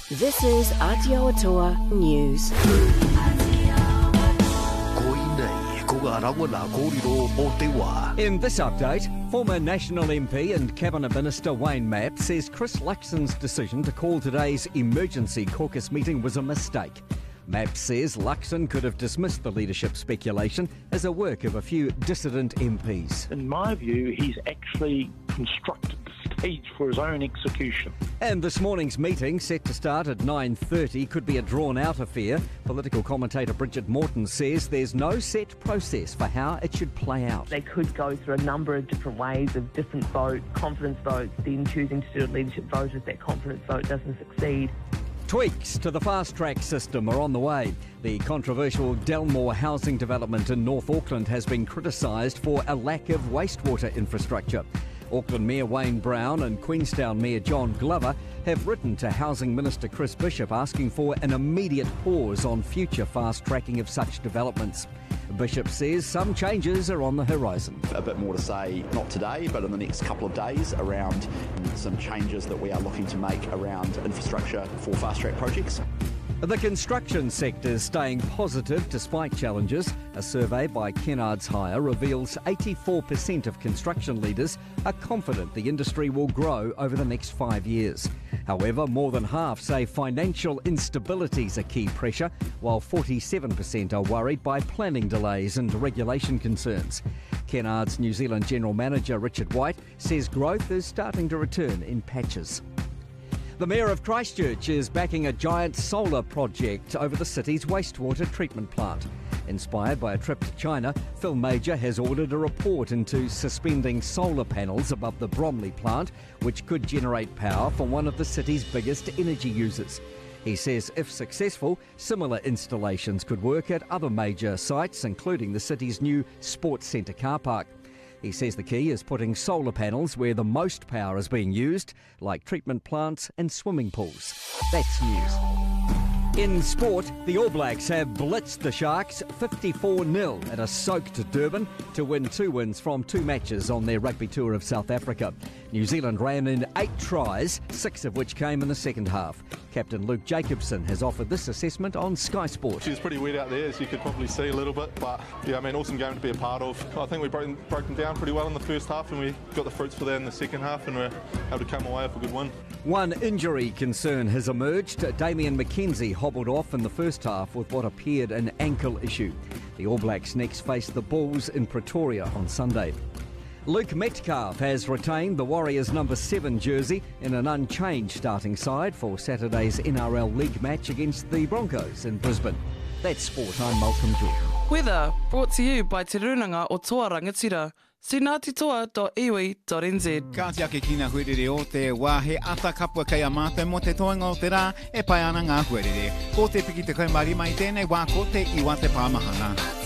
This is Aotearoa News. In this update, former National MP and Cabinet Minister Wayne Mapp says Chris Luxon's decision to call today's emergency caucus meeting was a mistake. Mapp says Luxon could have dismissed the leadership speculation as a work of a few dissident MPs. In my view, he's actually constructed the stage for his own execution. And this morning's meeting, set to start at 9:30, could be a drawn-out affair. Political commentator Bridget Morton says there's no set process for how it should play out. They could go through a number of different ways of different votes, confidence votes, then choosing to do a leadership vote if that confidence vote doesn't succeed. Tweaks to the fast-track system are on the way. The controversial Delmore housing development in North Auckland has been criticised for a lack of wastewater infrastructure. Auckland Mayor Wayne Brown and Queenstown Mayor John Glover have written to Housing Minister Chris Bishop asking for an immediate pause on future fast-tracking of such developments. Bishop says some changes are on the horizon. A bit more to say, not today, but in the next couple of days, around some changes that we are looking to make around infrastructure for fast-track projects. The construction sector is staying positive despite challenges. A survey by Kennards Hire reveals 84% of construction leaders are confident the industry will grow over the next 5 years. However, more than half say financial instability is a key pressure, while 47% are worried by planning delays and regulation concerns. Kennards New Zealand General Manager Richard White says growth is starting to return in patches. The Mayor of Christchurch is backing a giant solar project over the city's wastewater treatment plant. Inspired by a trip to China, Phil Major has ordered a report into suspending solar panels above the Bromley plant, which could generate power for one of the city's biggest energy users. He says if successful, similar installations could work at other major sites, including the city's new Sports Centre car park. He says the key is putting solar panels where the most power is being used, like treatment plants and swimming pools. That's news. In sport, the All Blacks have blitzed the Sharks 54-0 at a soaked Durban to win 2 wins from 2 matches on their rugby tour of South Africa. New Zealand ran in 8 tries, 6 of which came in the second half. Captain Luke Jacobson has offered this assessment on Sky Sport. She was pretty wet out there, as you could probably see a little bit, but yeah, awesome game to be a part of. I think we broke them down pretty well in the first half, and we got the fruits for that in the second half, and we're able to come away with a good win. One injury concern has emerged. Damian McKenzie hobbled off in the first half with what appeared an ankle issue. The All Blacks next face the Bulls in Pretoria on Sunday. Luke Metcalf has retained the Warriors' number 7 jersey in an unchanged starting side for Saturday's NRL League match against the Broncos in Brisbane. That's sport. I'm Malcolm Jordan. Weather brought to you by Te Runanga o Toa Rangatira. sinatitoa.iwi.nz. Kāti ake kina huerere o te wā he ata kapua kai a mātai mo te toenga o te rā e pai ana ngā huerere. Ko te piki te kaimari mai tēnei wā ko te iwa te pāmahana.